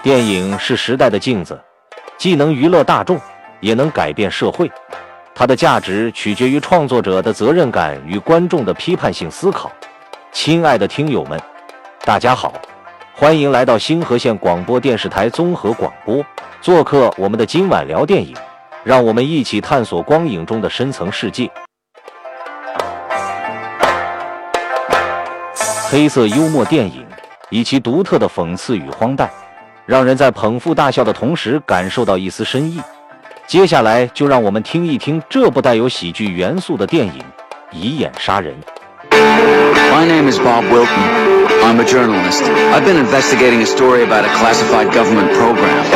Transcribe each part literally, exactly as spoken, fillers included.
电影是时代的镜子，既能娱乐大众，也能改变社会。它的价值取决于创作者的责任感与观众的批判性思考。亲爱的听友们，大家好，欢迎来到星河县广播电视台综合广播，做客我们的今晚聊电影，让我们一起探索光影中的深层世界。黑色幽默电影以其独特的讽刺与荒诞，让人在捧腹大笑的同时感受到一丝深意。接下来就让我们听一听这部带有喜剧元素的电影《以眼杀人》。 My name is Bob Wilton. I'm a journalist. I've been investigating a story about a classified government program.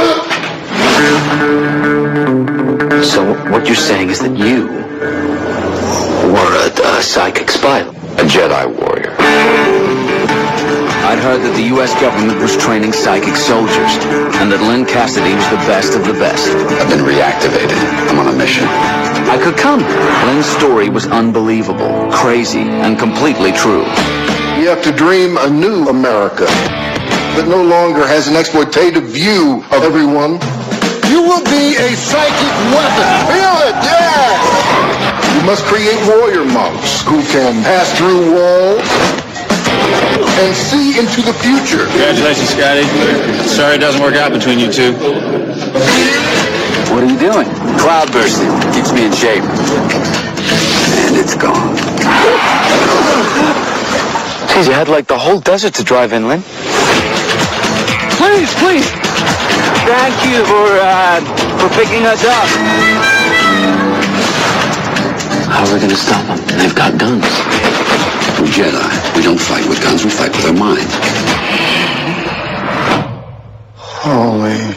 So what you're saying is that you were a, a psychic spy, a Jedi warrior. I'd heard that the U S government was training psychic soldiers, and that Lynn Cassidy was the best of the best. I've been reactivated. I'm on a mission. I could come. Lynn's story was unbelievable, crazy, and completely true. We have to dream a new America that no longer has an exploitative view of everyone. You will be a psychic weapon. Feel it, yes! You must create warrior monks who can pass through walls and see into the future. Congratulations, Scotty. Sorry it doesn't work out between you two. What are you doing? Cloud bursting. Keeps me in shape. And it's gone. Geez, you had like the whole desert to drive in, Lynn. Please, please. Thank you for, uh, for picking us up. How are we gonna stop them? They've got guns. We're Jedi. We don't fight with guns, we fight with our mind. Holy.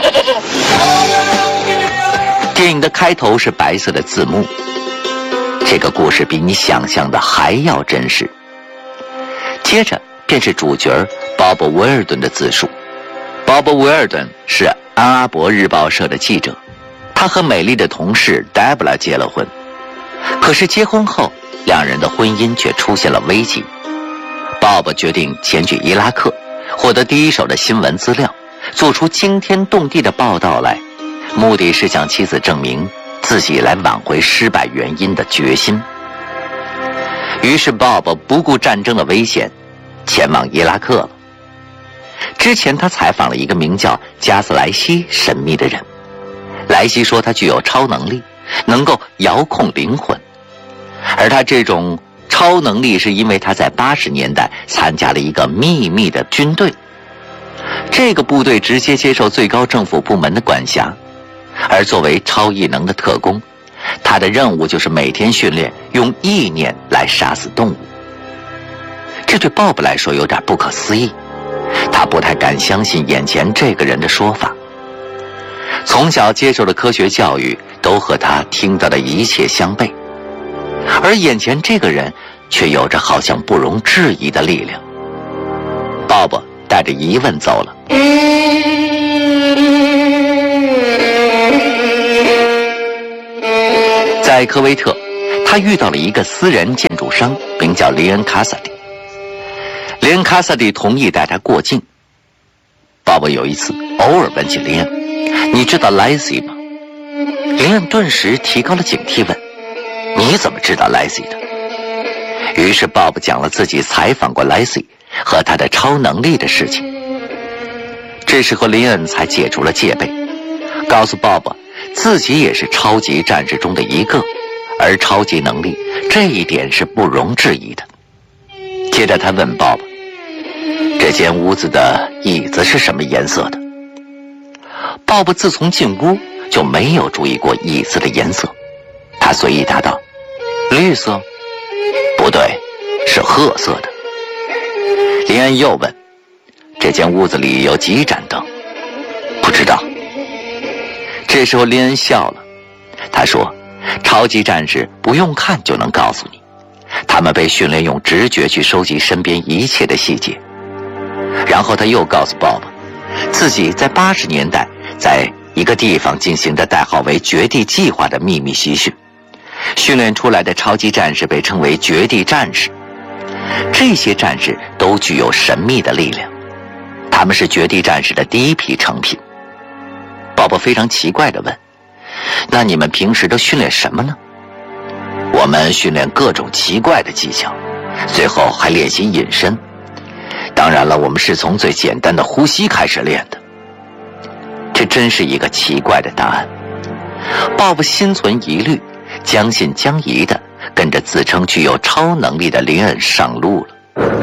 电影的开头是白色的字幕，这个故事比你想象的还要真实。接着便是主角鲍勃·威尔顿的自述。鲍勃·威尔顿是安阿伯日报社的记者，他和美丽的同事黛布拉结了婚，可是结婚后两人的婚姻却出现了危机。鲍勃决定前去伊拉克，获得第一手的新闻资料，做出惊天动地的报道来，目的是向妻子证明自己来挽回失败原因的决心。于是鲍勃不顾战争的危险，前往伊拉克了。之前他采访了一个名叫加斯莱西神秘的人，莱西说他具有超能力，能够遥控灵魂，而他这种超能力是因为他在八十年代参加了一个秘密的军队，这个部队直接接受最高政府部门的管辖，而作为超异能的特工，他的任务就是每天训练用意念来杀死动物。这对鲍勃来说有点不可思议，他不太敢相信眼前这个人的说法。从小接受的科学教育都和他听到的一切相悖，而眼前这个人却有着好像不容置疑的力量。鲍勃带着疑问走了。在科威特，他遇到了一个私人建筑商，名叫林恩·卡萨迪。林恩·卡萨迪同意带他过境。鲍勃有一次偶尔问起林恩：“你知道莱西吗？”林恩顿时提高了警惕，问：“你怎么知道莱西的？”于是鲍勃讲了自己采访过莱西和他的超能力的事情。这时候林恩才解除了戒备，告诉鲍勃自己也是超级战士中的一个，而超级能力这一点是不容置疑的。接着他问鲍勃，这间屋子的椅子是什么颜色的？鲍勃自从进屋就没有注意过椅子的颜色，他随意答道：“绿色？不对，是褐色的。”林恩又问：“这间屋子里有几盏灯？”不知道。这时候林恩笑了，他说：“超级战士不用看就能告诉你，他们被训练用直觉去收集身边一切的细节。”然后他又告诉鲍勃，自己在八十年代在一个地方进行的代号为绝地计划的秘密习训，训练出来的超级战士被称为绝地战士，这些战士都具有神秘的力量。 他们是绝地战士的第一批成品。鲍勃非常奇怪地问：那你们平时都训练什么呢？我们训练各种奇怪的技巧，最后还练习隐身。当然了，我们是从最简单的呼吸开始练的。这真是一个奇怪的答案。鲍勃心存疑虑，将信将疑地跟着自称具有超能力的林恩上路了。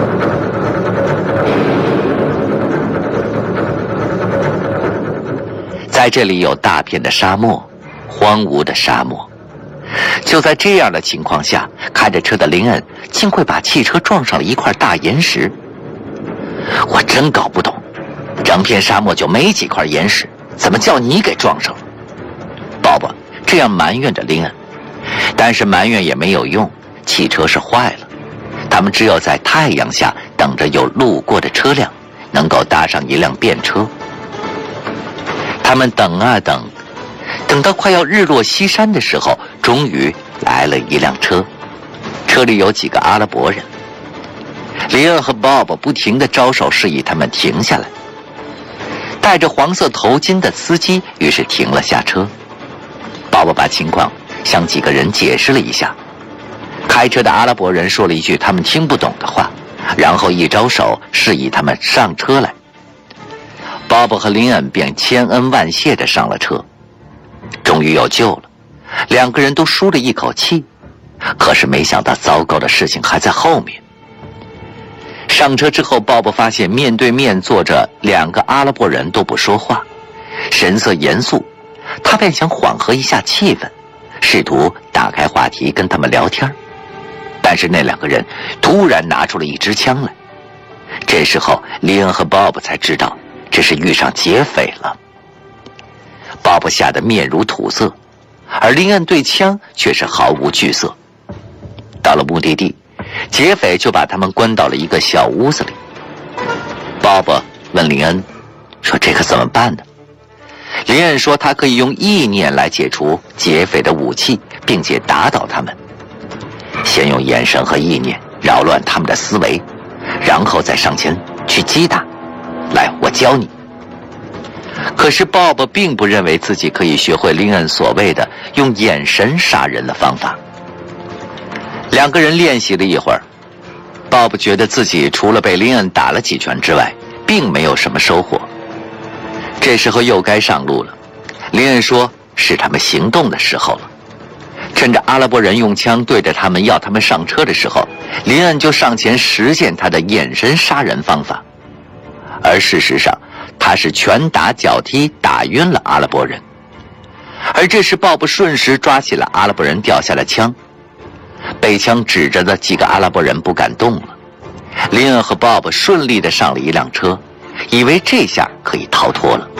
在这里有大片的沙漠，荒芜的沙漠。就在这样的情况下，开着车的林恩竟会把汽车撞上了一块大岩石。我真搞不懂，整片沙漠就没几块岩石，怎么叫你给撞上了？鲍勃这样埋怨着林恩，但是埋怨也没有用，汽车是坏了，他们只有在太阳下等着有路过的车辆能够搭上一辆便车。他们等啊等，等到快要日落西山的时候，终于来了一辆车，车里有几个阿拉伯人。林恩和鲍勃不停地招手示意他们停下来。戴着黄色头巾的司机于是停了下车。鲍勃把情况向几个人解释了一下。开车的阿拉伯人说了一句他们听不懂的话，然后一招手示意他们上车来。鲍勃和林恩便千恩万谢地上了车。终于有救了，两个人都舒了一口气。可是没想到糟糕的事情还在后面。上车之后，鲍勃发现面对面坐着两个阿拉伯人都不说话，神色严肃。他便想缓和一下气氛，试图打开话题跟他们聊天。但是那两个人突然拿出了一支枪来。这时候林恩和鲍勃才知道这是遇上劫匪了。鲍勃吓得面如土色，而林恩对枪却是毫无惧色。到了目的地，劫匪就把他们关到了一个小屋子里。鲍勃问林恩说：“这可怎么办呢？”林恩说他可以用意念来解除劫匪的武器，并且打倒他们。先用眼神和意念扰乱他们的思维，然后再上前去击打。来，我教你。可是鲍勃并不认为自己可以学会林恩所谓的用眼神杀人的方法。两个人练习了一会儿，鲍勃觉得自己除了被林恩打了几拳之外，并没有什么收获。这时候又该上路了，林恩说是他们行动的时候了。趁着阿拉伯人用枪对着他们要他们上车的时候，林恩就上前实现他的眼神杀人方法。而事实上，他是拳打脚踢打晕了阿拉伯人。而这时鲍勃顺势抓起了阿拉伯人掉下的枪，被枪指着的几个阿拉伯人不敢动了。林恩和鲍勃顺利地上了一辆车，以为这下可以逃脱了。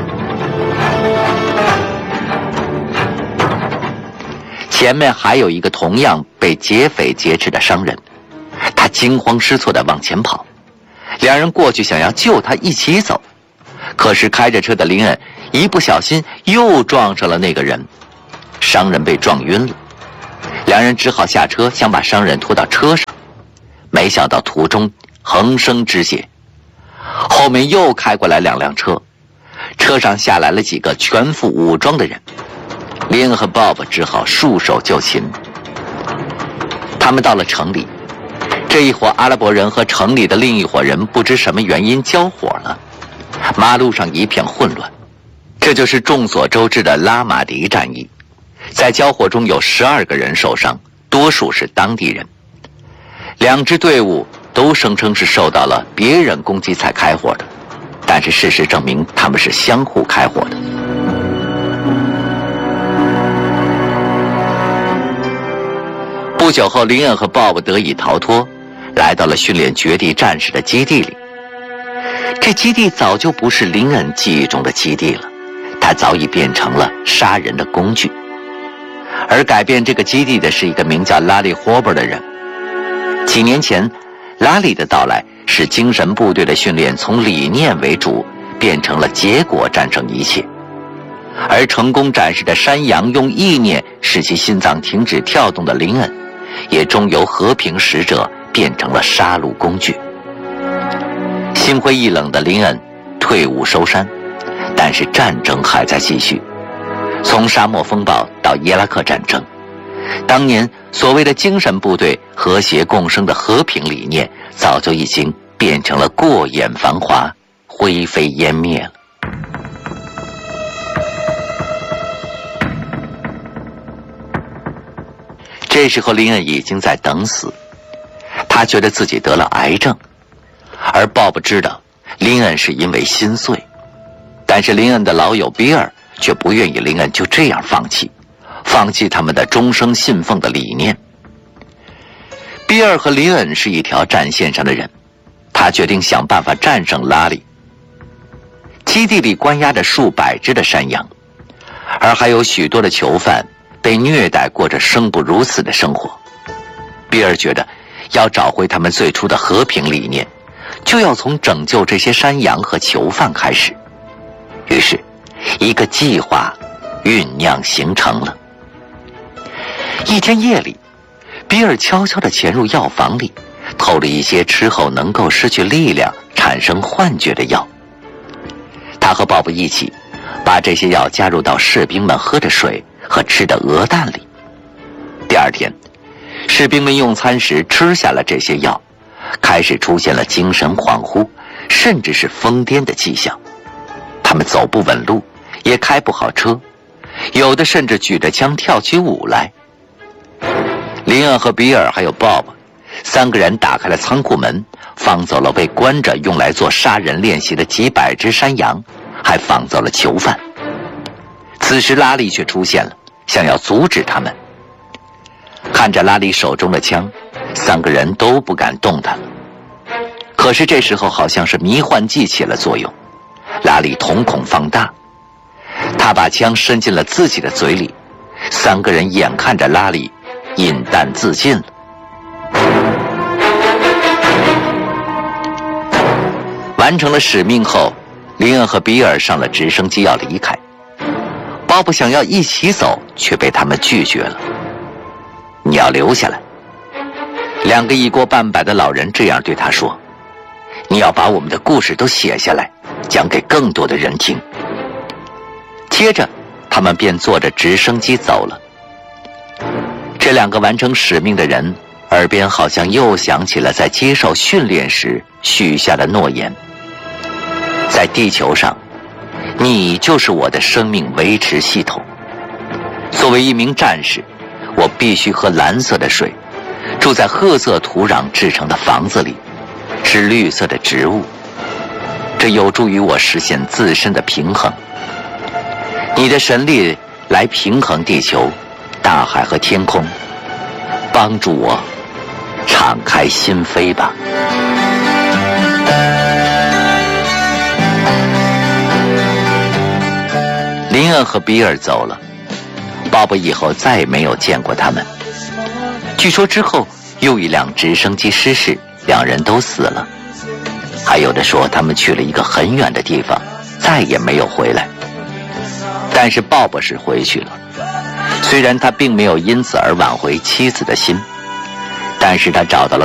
前面还有一个同样被劫匪劫持的商人，他惊慌失措地往前跑。两人过去想要救他一起走，可是开着车的林恩一不小心又撞上了那个人，商人被撞晕了。两人只好下车想把商人拖到车上，没想到途中横生枝节，后面又开过来两辆车，车上下来了几个全副武装的人。林恩和鲍勃只好束手就擒。他们到了城里，这一伙阿拉伯人和城里的另一伙人不知什么原因交火了，马路上一片混乱。这就是众所周知的拉马迪战役，在交火中有十二个人受伤，多数是当地人。两支队伍都声称是受到了别人攻击才开火的，但是事实证明他们是相互开火的。不久后，林恩和鲍勃得以逃脱，来到了训练绝地战士的基地里。这基地早就不是林恩记忆中的基地了，它早已变成了杀人的工具。而改变这个基地的是一个名叫拉里·霍伯的人。几年前，拉里的到来使精神部队的训练从理念为主变成了结果战胜一切。而成功展示的山羊用意念使其心脏停止跳动的林恩，也终由和平使者变成了杀戮工具。心灰意冷的林恩退伍收山，但是战争还在继续。从沙漠风暴到伊拉克战争，当年所谓的精神部队和谐共生的和平理念，早就已经变成了过眼繁华，灰飞烟灭了。这时候林恩已经在等死，他觉得自己得了癌症，而鲍勃知道林恩是因为心碎，但是林恩的老友比尔却不愿意林恩就这样放弃，放弃他们的终生信奉的理念。比尔和林恩是一条战线上的人，他决定想办法战胜拉里。基地里关押着数百只的山羊，而还有许多的囚犯被虐待，过着生不如死的生活。比尔觉得要找回他们最初的和平理念，就要从拯救这些山羊和囚犯开始。于是一个计划酝酿形成了。一天夜里，比尔悄悄地潜入药房里，偷了一些吃后能够失去力量、产生幻觉的药。他和鲍勃一起把这些药加入到士兵们喝的水和吃的鹅蛋里。第二天，士兵们用餐时吃下了这些药，开始出现了精神恍惚，甚至是疯癫的迹象。他们走不稳路，也开不好车，有的甚至举着枪跳起舞来。林恩和比尔还有鲍勃三个人打开了仓库门，放走了被关着用来做杀人练习的几百只山羊，还放走了囚犯。此时拉力却出现了，想要阻止他们。看着拉力手中的枪，三个人都不敢动弹了。可是这时候好像是迷幻剂起了作用，拉力瞳孔放大，他把枪伸进了自己的嘴里，三个人眼看着拉力饮弹自尽了。完成了使命后，林恩和比尔上了直升机要离开。鲍勃想要一起走，却被他们拒绝了。你要留下来。两个一锅半百的老人这样对他说，你要把我们的故事都写下来，讲给更多的人听。接着他们便坐着直升机走了。这两个完成使命的人耳边好像又响起了在接受训练时许下的诺言。在地球上，你就是我的生命维持系统。作为一名战士，我必须喝蓝色的水，住在褐色土壤制成的房子里，吃绿色的植物，这有助于我实现自身的平衡。你的神力来平衡地球、大海和天空，帮助我敞开心扉吧。林恩和比尔走了，鲍勃以后再也没有见过他们。据说之后又一辆直升机失事，两人都死了。还有的说他们去了一个很远的地方，再也没有回来。但是鲍勃是回去了，虽然他并没有因此而挽回妻子的心，但是他找到了